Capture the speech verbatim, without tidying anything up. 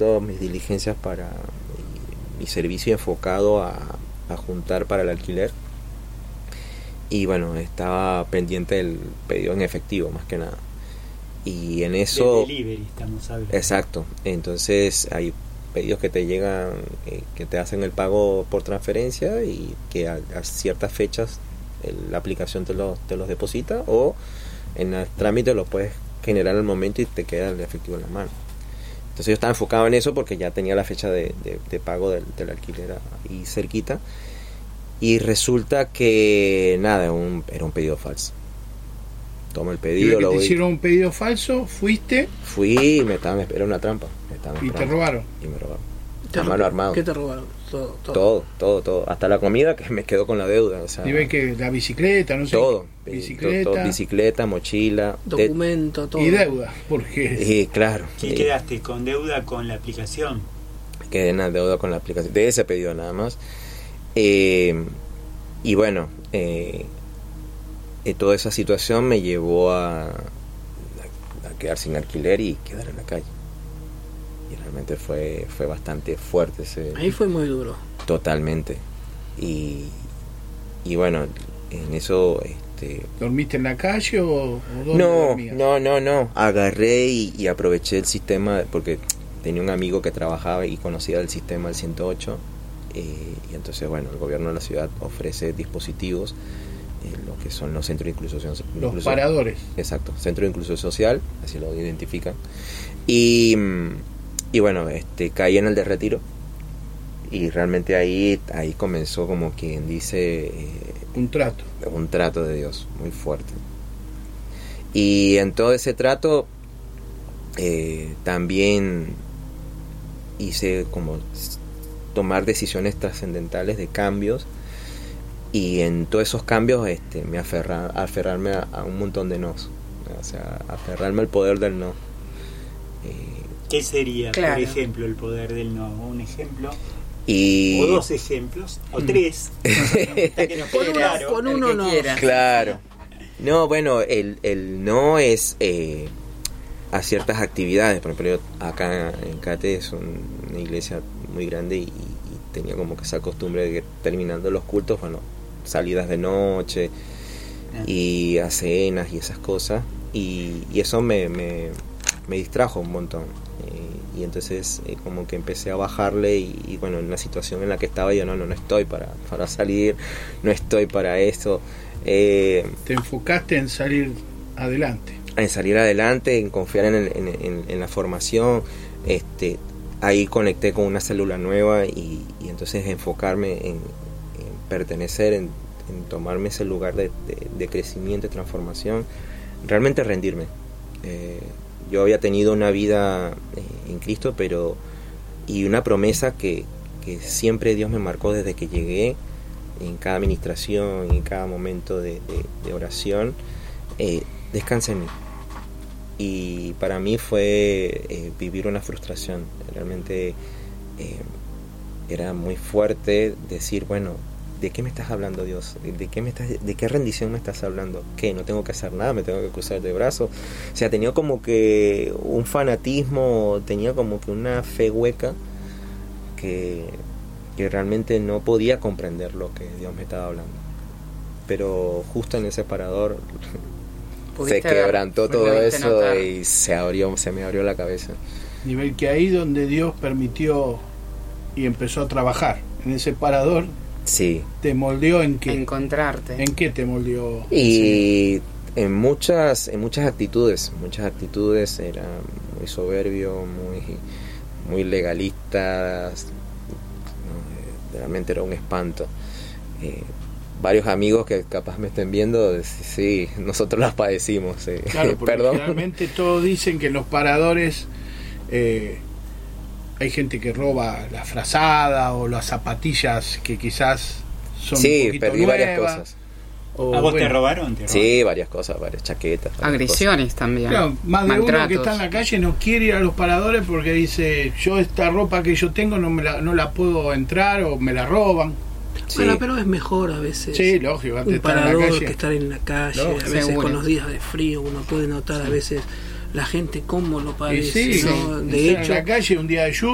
todas mis diligencias para mi, mi servicio enfocado a, a juntar para el alquiler. Y bueno, estaba pendiente del pedido en efectivo, más que nada. Y en eso... De delivery estamos hablando. Exacto. Entonces hay pedidos que te llegan, eh, que te hacen el pago por transferencia y que a, a ciertas fechas el, la aplicación te, lo, te los deposita, o en el trámite lo puedes generar al momento y te queda el efectivo en la mano. Entonces yo estaba enfocado en eso porque ya tenía la fecha de, de, de pago del, del alquiler ahí cerquita. Y resulta que nada, un, era un pedido falso. Toma el pedido. ¿Y lo que te voy, hicieron un pedido falso? ¿Fuiste? Fui y me estaba, me era una trampa. Me estaban ¿Y trampa, te robaron? Y me robaron. ¿Te A mano armado. ¿Qué te robaron? Todo, todo. Todo, todo, todo. Hasta la comida, que me quedó con la deuda. O sea, ¿Y ves que la bicicleta, no sé? todo. Bicicleta. Todo, bicicleta, mochila. Documento, todo. Y deuda, porque... Y claro. ¿Y eh, quedaste con deuda con la aplicación? Quedé en la deuda con la aplicación. De ese pedido nada más. Eh, y bueno, eh, eh, toda esa situación me llevó a, a, a quedar sin alquiler y quedar en la calle. Y realmente fue, fue bastante fuerte ese... Ahí fue muy duro. Totalmente. Y, y bueno, en eso... Este, ¿Dormiste en la calle o, o dónde no, dormías? no, no, no. Agarré y, y aproveché el sistema porque tenía un amigo que trabajaba y conocía el sistema del ciento ocho. Eh, y entonces, bueno, el gobierno de la ciudad ofrece dispositivos, eh, lo que son los centros de inclusión social. Los paradores. Exacto, centro de inclusión social, así lo identifican. Y, y bueno, este caí en el de retiro. Y realmente ahí, ahí comenzó, como quien dice... Eh, un trato. Un trato de Dios, muy fuerte. Y en todo ese trato eh, también hice como tomar decisiones trascendentales de cambios, y en todos esos cambios este, me aferra, aferrarme a, a un montón de nos, o sea, aferrarme al poder del no. Eh, ¿Qué sería, claro. por ejemplo, el poder del no? Un ejemplo, y... o dos ejemplos, o tres. Que nos Con quede uno, claro. con uno no. Claro. No, bueno, el, el no es eh, a ciertas actividades. Por ejemplo, yo acá en Cate es un, una iglesia muy grande y, y tenía como que esa costumbre de que terminando los cultos, bueno, salidas de noche y a cenas y esas cosas, y, y eso me, me, me distrajo un montón. Eh, y entonces eh, como que empecé a bajarle y, y bueno, en la situación en la que estaba yo no, no, no estoy para, para salir, no estoy para esto. Eh, Te enfocaste en salir adelante. En salir adelante, en confiar en, el, en, en, en la formación. Este, ahí conecté con una célula nueva y, y entonces enfocarme en, en pertenecer, en, en tomarme ese lugar de, de, de crecimiento y transformación, realmente rendirme. Eh, yo había tenido una vida eh, en Cristo, pero y una promesa que, que siempre Dios me marcó desde que llegué, en cada administración, en cada momento de, de, de oración, eh, descansa en mí. Y para mí fue eh, vivir una frustración. Realmente eh, era muy fuerte decir, bueno, ¿de qué me estás hablando, Dios? ¿De qué me estás, de qué rendición me estás hablando? ¿Qué? No tengo que hacer nada, me tengo que cruzar de brazos. O sea, tenía como que un fanatismo, tenía como que una fe hueca que, que realmente no podía comprender lo que Dios me estaba hablando. Pero justo en ese parador se quebrantó todo eso notar. Y se abrió, se me abrió la cabeza. Nivel que ahí donde Dios permitió y empezó a trabajar en ese parador. Sí. ¿Te moldeó en qué? Encontrarte. ¿En qué te moldeó? Y en muchas, en muchas actitudes, muchas actitudes, era muy soberbio, muy, muy legalista, no, realmente era un espanto. Eh, varios amigos que capaz me estén viendo, sí, nosotros las padecimos. Eh. Claro, porque Perdón. realmente todos dicen que en los paradores eh, hay gente que roba la frazada o las zapatillas que quizás son sí, un poquito perdí nuevas. Varias cosas. O, ¿A vos bueno, te robaron? ¿Te robaron? Sí, varias cosas, varias chaquetas. Varias agresiones cosas. también. Claro, más de maltratos. uno que está en la calle no quiere ir a los paradores porque dice, yo esta ropa que yo tengo no me la, no la puedo entrar o me la roban. Sí. Bueno, pero es mejor a veces Sí, lógico, antes un estar en la parador calle. que estar en la calle. Lógico. A veces Seguro. con los días de frío uno puede notar a veces la gente cómo lo Y padece, sí, ¿no? sí, De estar hecho, en la calle un día de lluvia